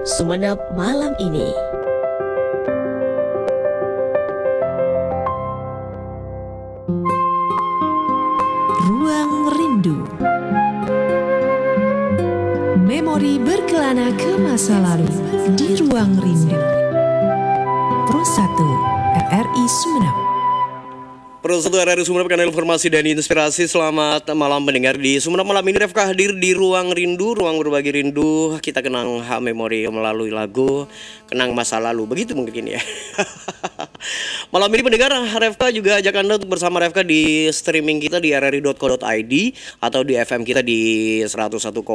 Sumenep malam ini. Ruang Rindu. Memori berkelana ke masa lalu di Ruang Rindu. Pro 1 RRI Sumenep. Pro 1 RRI Sumenep, kanal informasi dan inspirasi. Selamat malam mendengar di Sumenep malam ini. Refka hadir di Ruang Rindu, ruang berbagi rindu. Kita kenang memori melalui lagu, kenang masa lalu. Begitu mungkin ya. Malam ini pendengar, Refka juga ajak Anda untuk bersama Refka di streaming kita di rri.co.id atau di FM kita di 101,3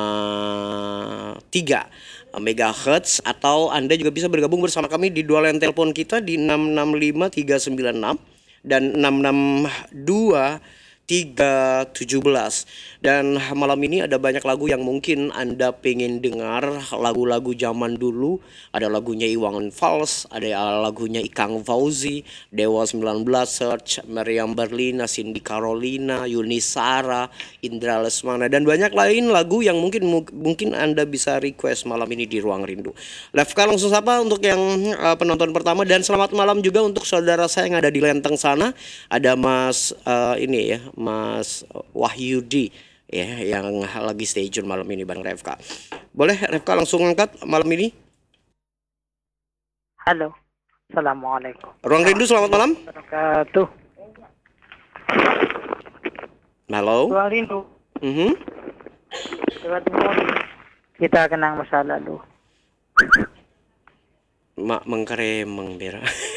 MHz, atau Anda juga bisa bergabung bersama kami di dua line telepon kita di 665 396 dan 662 317. Dan malam ini ada banyak lagu yang mungkin Anda pengen dengar, lagu-lagu zaman dulu. Ada lagunya Iwan Fals, ada lagunya Ikang Fauzi, Dewa 19, Search, Meriam Berlina, Cindy Carolina, Yuni Sara, Indra Lesmana, dan banyak lain lagu yang mungkin Anda bisa request malam ini di Ruang Rindu. Lefka langsung sapa untuk yang penonton pertama, dan selamat malam juga untuk saudara saya yang ada di Lenteng sana. Ada Mas ini ya, Mas Wahyudi ya, yang lagi stay tune malam ini Bang Refka. Boleh Refka langsung angkat malam ini? Halo, Assalamualaikum. Ruang Rindu, selamat malam. Wabarakatuh. Halo. Ruang Rindu. Lewat memori. Kita kenang masa lalu. Mak mengkeremeng bera.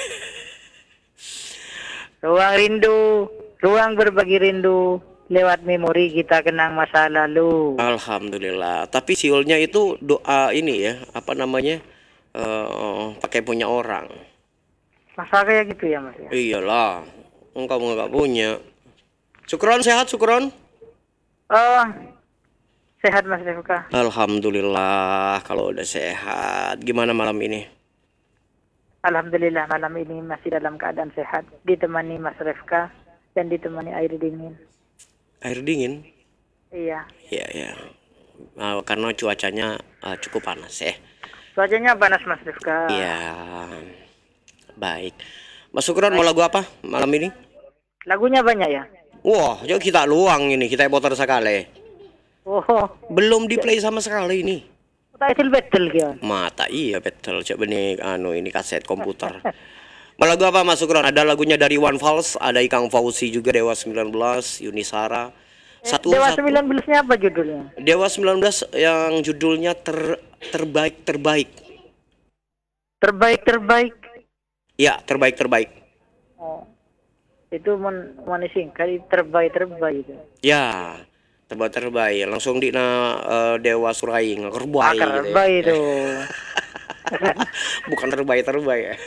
Ruang Rindu, ruang berbagi rindu. Lewat memori kita kenang masa lalu. Alhamdulillah. Tapi siulnya itu doa ini ya, apa namanya? Pakai punya orang. Masa kayak gitu ya Mas ya? Iyalah, engkau nggak punya. Syukron, sehat Syukron? Oh, sehat Mas Refka. Alhamdulillah kalau udah sehat. Gimana malam ini? Alhamdulillah malam ini masih dalam keadaan sehat. Ditemani Mas Refka dan ditemani air dingin. Air dingin? Iya. Iya, ya. Karena cuacanya cukup panas ya. Cuacanya panas Mas Refka. Iya. Baik. Mas Syukron mau lagu apa malam ini? Lagunya banyak ya? Wah, yuk kita luang ini, kita putar sekali. Oh, Belum di play sama sekali ini. title battle kan? Mata iya betul. Coba nih ini kaset komputer. Mau lagu apa Mas Syukron? Ada lagunya dari Iwan Fals, ada Ikang Fauzi juga, Dewa 19, Yuni Sara. Dewa 19-nya apa judulnya? Dewa 19 yang judulnya terbaik. Terbaik. Ya, terbaik. Oh. Itu singkat terbaik itu. Ya, terbaik. Langsung di Dewa Suraing, kerbaik gitu ya. Terbaik itu. Bukan terbaik ya.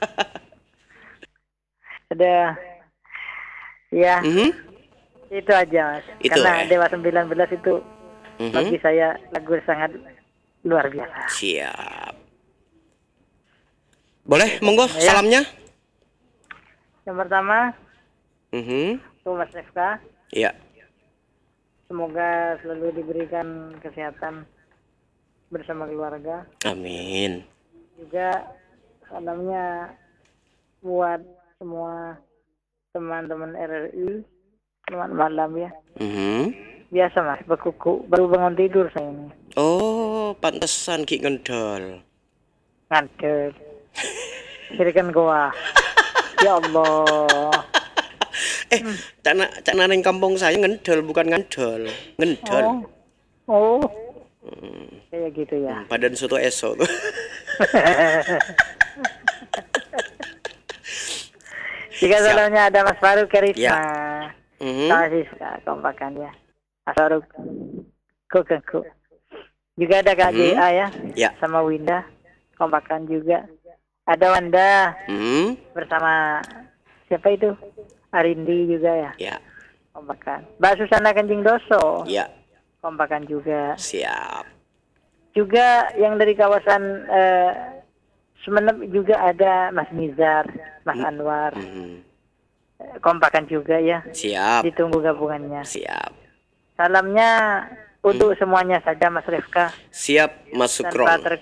Ada ya. Itu aja Mas. Itu, karena Dewa 19 itu bagi saya lagu sangat luar biasa. Siap. Boleh, monggo salamnya. Yang pertama, untuk Mas Refka. Iya. Semoga selalu diberikan kesehatan bersama keluarga. Amin. Juga salamnya buat semua teman-teman RRI. Selamat malam ya. Biasa Mas, berkuku. Baru bangun tidur saya ini. Oh, pantesan ki ngendol. Ngantuk. Sirikan gua. Ya Allah. Cak neng kampung saya ngendol, bukan ngandol. Ngendol. Oh. Kayak gitu ya. Padan soto eso tuh. Jika salamnya ada Mas Faruk Karisma. Ya. Sama Siska, kompakan ya. Mas Faruk. Kukengku. Juga ada Kak JA ya. Ya. Sama Winda. Kompakan juga. Ada Wanda. Bersama siapa itu? Arindi juga ya. Ya. Kompakan. Mbak Susana Kenjing Doso. Ya. Kompakan juga. Siap. Juga yang dari kawasan Sumenep juga ada Mas Nizar, Mas Anwar. Kompakan juga ya. Siap. Ditunggu gabungannya. Siap. Salamnya untuk semuanya saja Mas Refka. Siap Mas Syukron. Tanpa